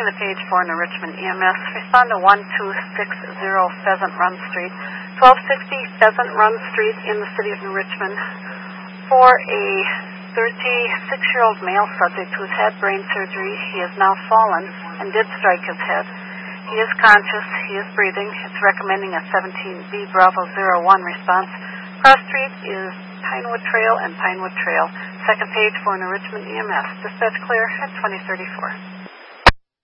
Turning the page for New Richmond EMS, respond to 1260 Pheasant Run Street, 1260 Pheasant Run Street in the city of New Richmond for a 36-year-old male subject who's had brain surgery. He has now fallen and did strike his head. He is conscious. He is breathing. It's recommending a 17B Bravo 01 response. Cross street is Pinewood Trail and Pinewood Trail. Second page for New Richmond EMS. Dispatch clear at 2034.